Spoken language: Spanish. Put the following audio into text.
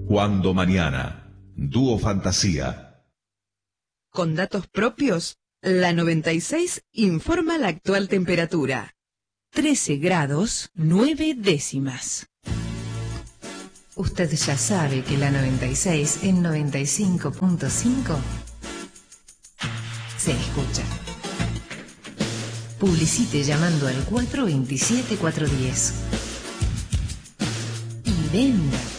Cuando mañana, dúo Fantasía. Con datos propios, la 96 informa la actual temperatura. 13 grados 9 décimas. Usted ya sabe que la 96 en 95.5 se escucha. Publicite llamando al 427-410 y venda.